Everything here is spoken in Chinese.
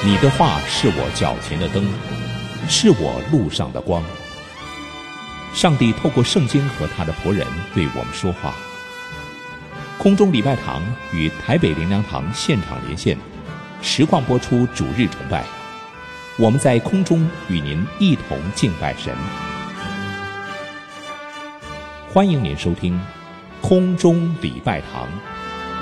你的话是我脚前的灯，是我路上的光。上帝透过圣经和他的仆人对我们说话。空中礼拜堂与台北灵粮堂现场连线，实况播出主日崇拜。我们在空中与您一同敬拜神。欢迎您收听空中礼拜堂。